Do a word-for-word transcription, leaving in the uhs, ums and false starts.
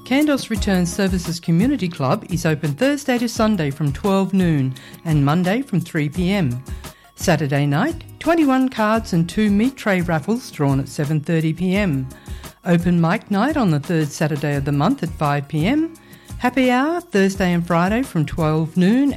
Kandos Return Services Community Club is open Thursday to Sunday from twelve noon and Monday from three p m. Saturday night, twenty-one cards and two meat tray raffles drawn at seven thirty p m. Open mic night on the third Saturday of the month at five p m. Happy hour Thursday and Friday from twelve noon